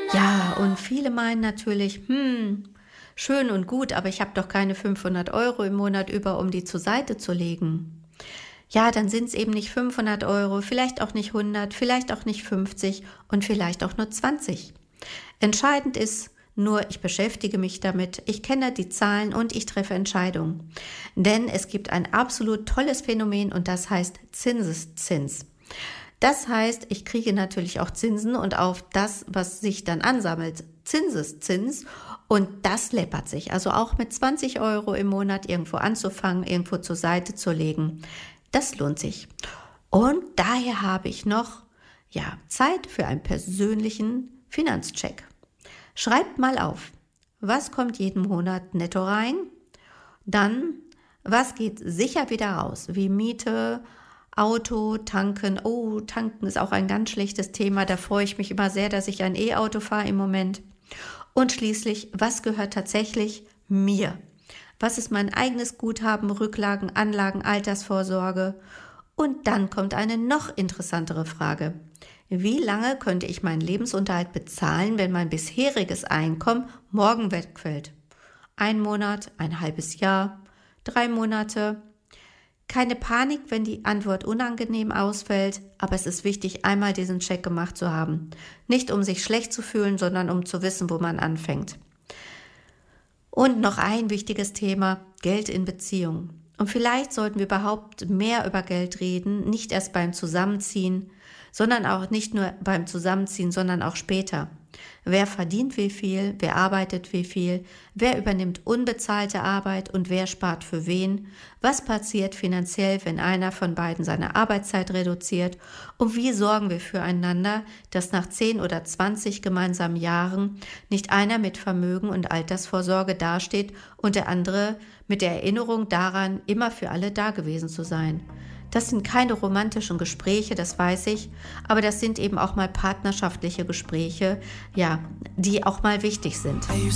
Ja, und viele meinen natürlich, schön und gut, aber ich habe doch keine 500 € im Monat über, um die zur Seite zu legen. Ja, dann sind es eben nicht 500 €, vielleicht auch nicht 100, vielleicht auch nicht 50 und vielleicht auch nur 20. Entscheidend ist nur, ich beschäftige mich damit, ich kenne die Zahlen und ich treffe Entscheidungen. Denn es gibt ein absolut tolles Phänomen und das heißt Zinseszins. Das heißt, ich kriege natürlich auch Zinsen und auf das, was sich dann ansammelt, Zinseszins, und das läppert sich. Also auch mit 20 € im Monat irgendwo anzufangen, irgendwo zur Seite zu legen, das lohnt sich. Und daher habe ich noch, Zeit für einen persönlichen Finanzcheck. Schreibt mal auf, was kommt jeden Monat netto rein? Dann, was geht sicher wieder raus? Wie Miete, Auto, tanken. Oh, tanken ist auch ein ganz schlechtes Thema. Da freue ich mich immer sehr, dass ich ein E-Auto fahre im Moment. Und schließlich, was gehört tatsächlich mir? Was ist mein eigenes Guthaben, Rücklagen, Anlagen, Altersvorsorge? Und dann kommt eine noch interessantere Frage. Wie lange könnte ich meinen Lebensunterhalt bezahlen, wenn mein bisheriges Einkommen morgen wegfällt? 1 Monat, ein halbes Jahr, 3 Monate? Keine Panik, wenn die Antwort unangenehm ausfällt, aber es ist wichtig, einmal diesen Check gemacht zu haben. Nicht um sich schlecht zu fühlen, sondern um zu wissen, wo man anfängt. Und noch ein wichtiges Thema, Geld in Beziehung. Und vielleicht sollten wir überhaupt mehr über Geld reden, nicht erst beim Zusammenziehen, sondern auch nicht nur beim Zusammenziehen, sondern auch später. Wer verdient wie viel, wer arbeitet wie viel, wer übernimmt unbezahlte Arbeit und wer spart für wen, was passiert finanziell, wenn einer von beiden seine Arbeitszeit reduziert und wie sorgen wir füreinander, dass nach 10 oder 20 gemeinsamen Jahren nicht einer mit Vermögen und Altersvorsorge dasteht und der andere mit der Erinnerung daran, immer für alle da gewesen zu sein. Das sind keine romantischen Gespräche, das weiß ich, aber das sind eben auch mal partnerschaftliche Gespräche, die auch mal wichtig sind.